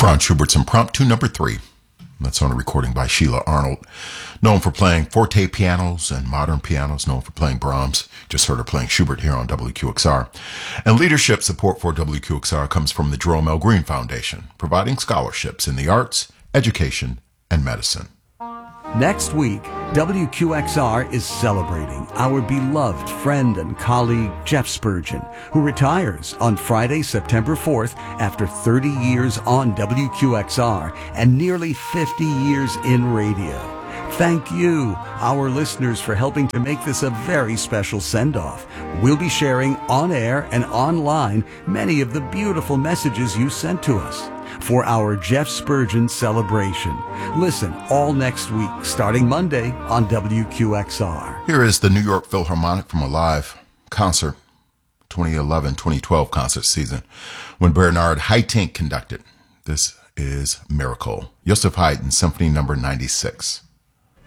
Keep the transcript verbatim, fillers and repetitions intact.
Franz Schubert's Impromptu Number Three. That's on a recording by Sheila Arnold. Known for playing forte pianos and modern pianos, known for playing Brahms. Just heard her playing Schubert here on W Q X R. And leadership support for W Q X R comes from the Jerome L. Green Foundation, providing scholarships in the arts, education, and medicine. Next week, W Q X R is celebrating our beloved friend and colleague Jeff Spurgeon, who retires on Friday, September fourth after thirty years on W Q X R and nearly fifty years in radio. Thank you, our listeners, for helping to make this a very special send-off. We'll be sharing on air and online many of the beautiful messages you sent to us for our Jeff Spurgeon celebration. Listen all next week, starting Monday on W Q X R. Here is the New York Philharmonic from a live concert, twenty eleven twenty twelve concert season, when Bernard Haitink conducted. This is Miracle, Joseph Haydn, Symphony Number ninety-six.